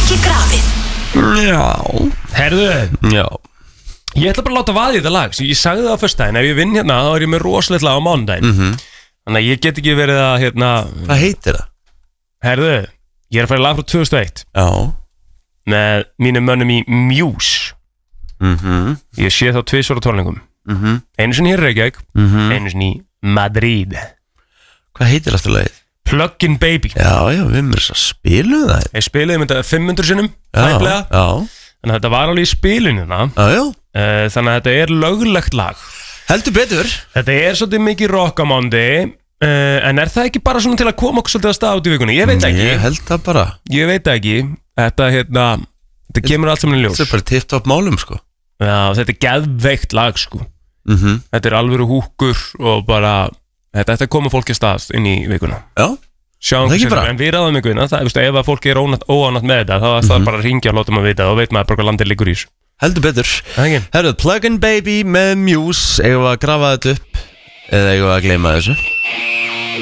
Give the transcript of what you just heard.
Ekki grafið. Já. Herðu, Já. ég ætla bara að láta vaða í þetta lag. Ég sagði það á föstudaginn, ef ég vinn hérna þá er ég með rosalegt lag á mánudaginn. Þannig að ég get ekki verið að Hvað heitir það? Herðu, ég er að fara í lag frá 2001 Já. með mínum mönnum í Muse. Ég sé þá 2 á tónleikum. Einu sinni hér í Reykjavík, einu sinni í Madrid. Hvað heitir aftur lagið? Plug-in Baby. Já, við erum þess að spila það. Ég spilaði með þetta 500 sinnum tæplega. Þannig að þetta var alveg í spilunina. Þannig að þetta er löglegt lag. Heldur betur. Þetta er svolítið mikið rock á mándi. En er það ekki bara svona til að koma okkur svolítið að stað út í vikunni? Ég veit ekki. Ég held það bara. Ég veit ekki. Þetta kemur allt saman í ljós. Þetta er bara tipp-topp málum sko. Já, þetta er geðveikt lag sko. Þetta er alvöru húkur og bara þetta koma fólki að stað inn í vikuna. Já. Sjáum hvað sem, en við ræðum vikuna. Það er, ef að fólki er óánægt með þetta, þá er það bara að ringja og láta maður vita og veit maður bara hvað landið liggur í þessu. Heldur betur. Herruð, Plug-in Baby með Muse. Eigum við að grafa þetta upp eða eigum við að gleyma þessu?